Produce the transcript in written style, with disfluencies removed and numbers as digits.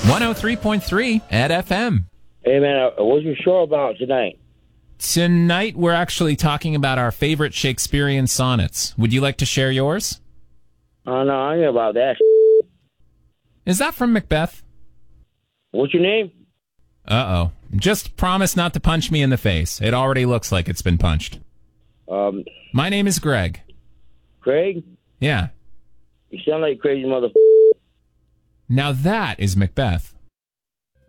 103.3 at FM. Hey, man, what's your show about tonight? Tonight, we're actually talking about our favorite Shakespearean sonnets. Would you like to share yours? Oh, no, I ain't about that. Is that from Macbeth? What's your name? Uh-oh. Just promise not to punch me in the face. It already looks like it's been punched. My name is Greg. Craig? Yeah. You sound like a crazy mother. Now that is Macbeth.